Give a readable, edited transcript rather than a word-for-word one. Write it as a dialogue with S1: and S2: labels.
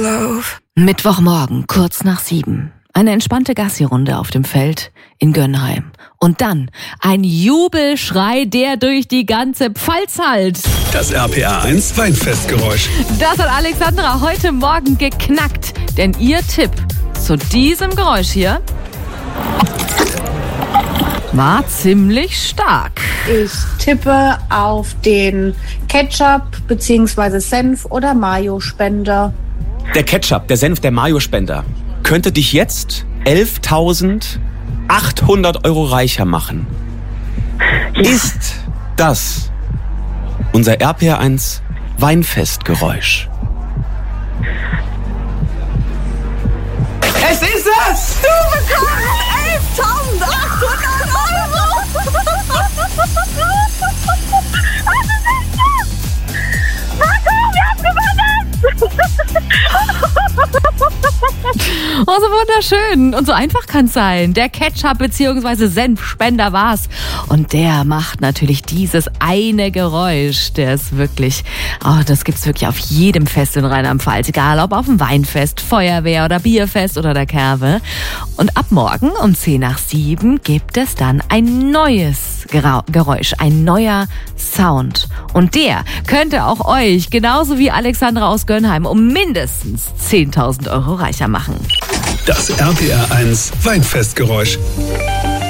S1: Mittwochmorgen, kurz nach 7. Eine entspannte Gassi-Runde auf dem Feld in Gönnheim. Und dann ein Jubelschrei, der durch die ganze Pfalz hallt.
S2: Das RPR1 Weinfestgeräusch.
S1: Das hat Alexandra heute Morgen geknackt. Denn ihr Tipp zu diesem Geräusch hier war ziemlich stark.
S3: Ich tippe auf den Ketchup bzw. Senf- oder Mayo-Spender.
S4: Der Ketchup, der Senf, der Mayo-Spender könnte dich jetzt 11.800 Euro reicher machen. Ja. Ist das unser RPR1 Weinfestgeräusch? Es ist es!
S1: Du bekommst 11.800 Euro! Marco, wir haben gewonnen! Oh, so wunderschön. Und so einfach kann es sein. Der Ketchup bzw. Senfspender war's. Und der macht natürlich dieses eine Geräusch. Der ist wirklich, das gibt's wirklich auf jedem Fest in Rheinland-Pfalz. Egal ob auf dem Weinfest, Feuerwehr oder Bierfest oder der Kerwe. Und ab morgen um 6:50 gibt es dann ein neues Geräusch, ein neuer Sound. Und der könnte auch euch, genauso wie Alexandra aus Gönnheim, um mindestens 10.000 Euro reicher machen.
S2: Das RPR1 Weinfestgeräusch.